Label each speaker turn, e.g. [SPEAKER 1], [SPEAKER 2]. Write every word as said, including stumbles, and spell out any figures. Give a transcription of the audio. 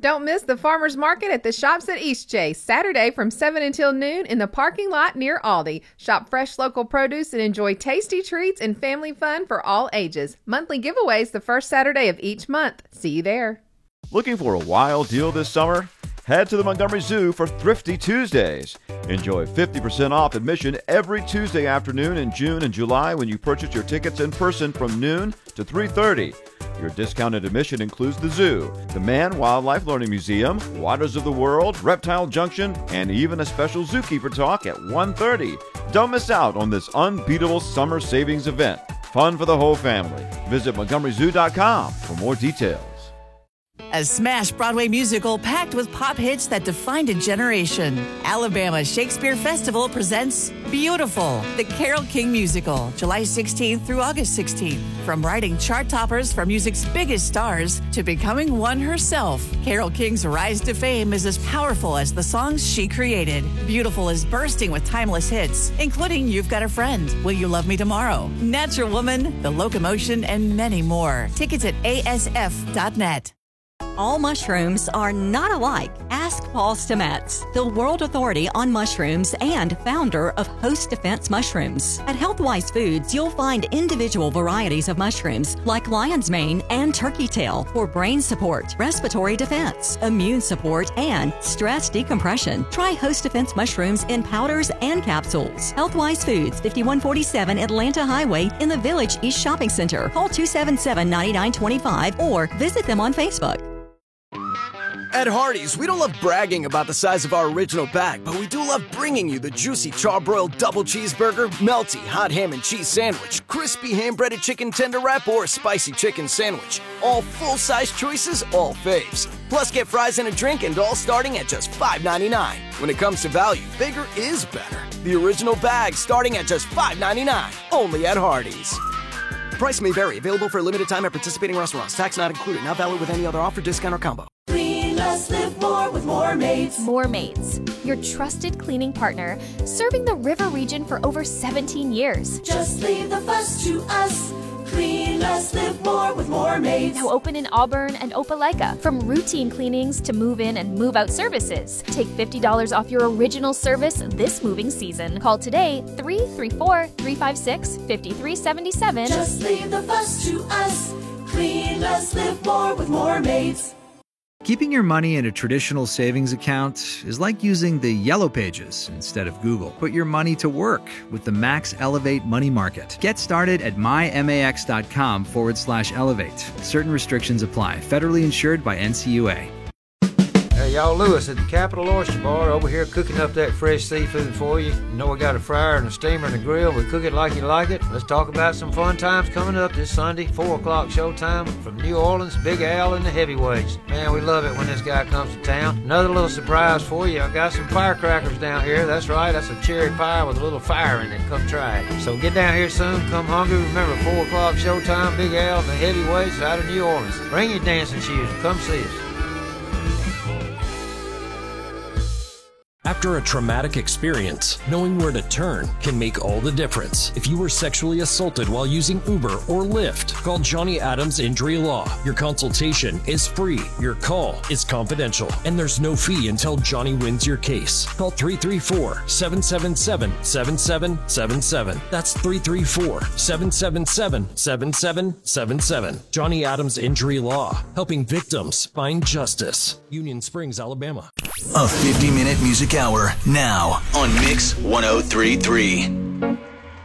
[SPEAKER 1] Don't miss the farmers market at the Shops at Eastchase, Saturday from seven until noon in the parking lot near Aldi. Shop fresh local produce and enjoy tasty treats and family fun for all ages. Monthly giveaways the first Saturday of each month. See you there.
[SPEAKER 2] Looking for a wild deal this summer? Head to the Montgomery Zoo for Thrifty Tuesdays. Enjoy fifty percent off admission every Tuesday afternoon in June and July when you purchase your tickets in person from noon to three thirty. Your discounted admission includes the zoo, the Man Wildlife Learning Museum, Waters of the World, Reptile Junction, and even a special zookeeper talk at one thirty. Don't miss out on this unbeatable summer savings event. Fun for the whole family. Visit Montgomery Zoo dot com for more details.
[SPEAKER 3] A smash Broadway musical packed with pop hits that defined a generation. Alabama Shakespeare Festival presents Beautiful, the Carole King musical, July sixteenth through August sixteenth. From writing chart toppers for music's biggest stars to becoming one herself, Carole King's rise to fame is as powerful as the songs she created. Beautiful is bursting with timeless hits, including You've Got a Friend, Will You Love Me Tomorrow, Natural Woman, The Locomotion, and many more. Tickets at A S F dot net.
[SPEAKER 4] All mushrooms are not alike. Ask Paul Stamets, the world authority on mushrooms and founder of Host Defense Mushrooms. At Healthwise Foods, you'll find individual varieties of mushrooms like lion's mane and turkey tail for brain support, respiratory defense, immune support, and stress decompression. Try Host Defense Mushrooms in powders and capsules. Healthwise Foods, fifty-one forty-seven Atlanta Highway in the Village East Shopping Center. Call two seven seven, nine nine two five or visit them on Facebook.
[SPEAKER 5] At Hardee's, we don't love bragging about the size of our original bag, but we do love bringing you the juicy charbroiled double cheeseburger, melty hot ham and cheese sandwich, crispy ham-breaded chicken tender wrap, or spicy chicken sandwich. All full-size choices, all faves. Plus, get fries and a drink, and all starting at just five ninety-nine. When it comes to value, bigger is better. The original bag starting at just five ninety-nine. Only at Hardee's. Price may vary. Available for a limited time at participating restaurants. Tax not included. Not valid with any other offer, discount, or combo.
[SPEAKER 6] Clean less, live more with More Mates. More Mates, your trusted cleaning partner, serving the river region for over seventeen years. Just leave the fuss to us. Clean less, live more with More Mates. Now open in Auburn and Opelika. From routine cleanings to move-in and move-out services. Take fifty dollars off your original service this moving season. Call today, three three four, three five six, five three seven seven. Just leave the fuss to us. Clean less, live more with More Mates.
[SPEAKER 7] Keeping your money in a traditional savings account is like using the Yellow Pages instead of Google. Put your money to work with the Max Elevate Money Market. Get started at mymax.com forward slash elevate. Certain restrictions apply. Federally insured by N C U A.
[SPEAKER 8] Hey, y'all, Lewis at the Capital Oyster Bar over here cooking up that fresh seafood for you. You know we got a fryer and a steamer and a grill. We cook it like you like it. Let's talk about some fun times coming up this Sunday, four o'clock showtime from New Orleans, Big Al and the Heavyweights. Man, we love it when this guy comes to town. Another little surprise for you. I got some firecrackers down here. That's right, that's a cherry pie with a little fire in it. Come try it. So get down here soon. Come hungry. Remember, four o'clock showtime, Big Al and the Heavyweights out of New Orleans. Bring your dancing shoes and come see us.
[SPEAKER 9] After a traumatic experience, knowing where to turn can make all the difference. If you were sexually assaulted while using Uber or Lyft, call Johnny Adams Injury Law. Your consultation is free, your call is confidential, and there's no fee until Johnny wins your case. Call three three four, seven seven seven, seven seven seven seven. That's three three four, seven seven seven, seven seven seven seven. Johnny Adams Injury Law, helping victims find justice. Union Springs, Alabama.
[SPEAKER 10] A fifty-minute music hour now on Mix one oh three point three.